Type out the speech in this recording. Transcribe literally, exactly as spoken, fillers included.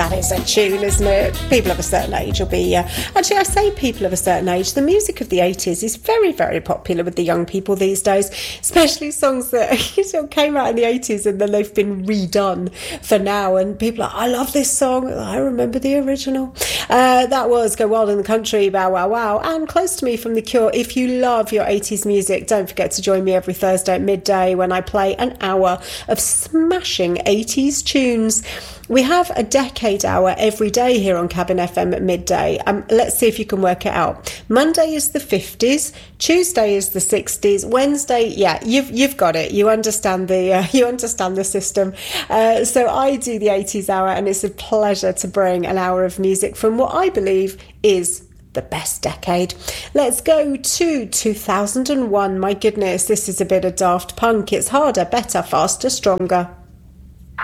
that is a tune, isn't it? People of a certain age will be... Uh, actually, I say people of a certain age. The music of the eighties is very, very popular with the young people these days, especially songs that sort of came out in the eighties and then they've been redone for now. And people are, I love this song. I remember the original. Uh, that was Go Wild in the Country, Bow Wow Wow, and Close to Me from The Cure. If you love your eighties music, don't forget to join me every Thursday at midday when I play an hour of smashing eighties tunes. We have a decade hour every day here on Cabin F M at midday. Um, let's see if you can work it out. Monday is the fifties, Tuesday is the sixties, Wednesday, yeah, you've you've got it. You understand the uh, you understand the system. Uh, so I do the eighties hour, and it's a pleasure to bring an hour of music from what I believe is the best decade. Let's go to two thousand one. My goodness, this is a bit of Daft Punk. It's harder, better, faster, stronger.